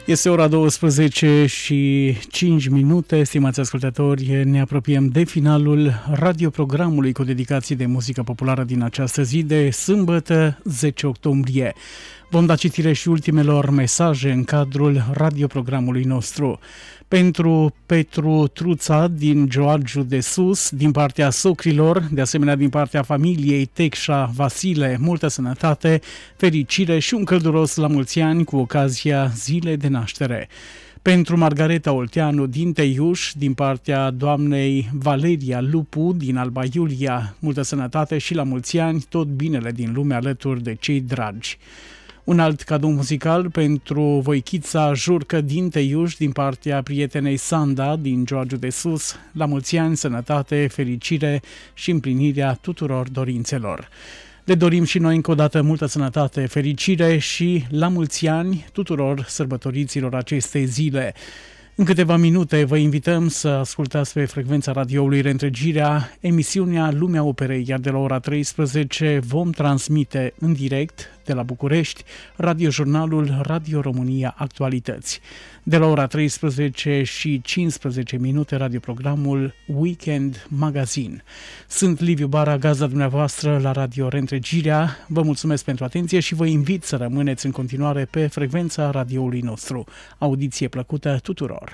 Este ora 12 și 5 minute, stimați ascultători, ne apropiem de finalul radioprogramului cu dedicații de muzică populară din această zi de sâmbătă, 10 octombrie. Vom da citire și ultimelor mesaje în cadrul radioprogramului nostru. Pentru Petru Truța din Joargiu de Sus, din partea socrilor, de asemenea din partea familiei Tecșa Vasile, multă sănătate, fericire și un călduros la mulți ani cu ocazia zilei de naștere. Pentru Margareta Olteanu din Teiuș, din partea doamnei Valeria Lupu din Alba Iulia, multă sănătate și la mulți ani, tot binele din lume alături de cei dragi. Un alt cadou muzical pentru Voichița Jurcă din Teiuș, din partea prietenei Sanda din Joargiu de Sus, la mulți ani, sănătate, fericire și împlinirea tuturor dorințelor. Le dorim și noi încă o dată multă sănătate, fericire și la mulți ani tuturor sărbătoriților acestei zile. În câteva minute vă invităm să ascultați pe frecvența radioului Reîntregirea emisiunea Lumea Operei, iar de la ora 13 vom transmite în direct de la București radiojurnalul Radio România Actualități. De la ora 13 și 15 minute radioprogramul Weekend Magazine. Sunt Liviu Bara, gazda dumneavoastră la Radio Reîntregirea. Vă mulțumesc pentru atenție și vă invit să rămâneți în continuare pe frecvența radioului nostru. Audiție plăcută tuturor!